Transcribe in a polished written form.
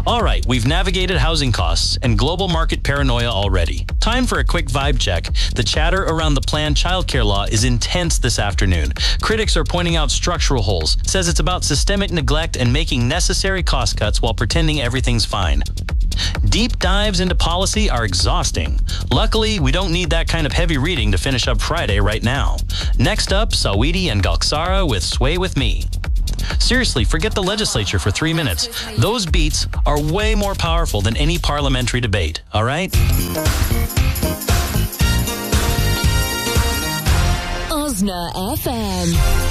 All right, we've navigated housing costs and global market paranoia already. Time for a quick vibe check. The chatter around the planned childcare law is intense this afternoon. Critics are pointing out structural holes, says it's about systemic neglect and making necessary cost cuts while pretending everything's fine. Deep dives into policy are exhausting. Luckily, we don't need that kind of heavy reading to finish up Friday right now. Next up, Saweetie and Galksara with Sway With Me. Seriously, forget the legislature for 3 minutes. Those beats are way more powerful than any parliamentary debate, all right? Osna FM.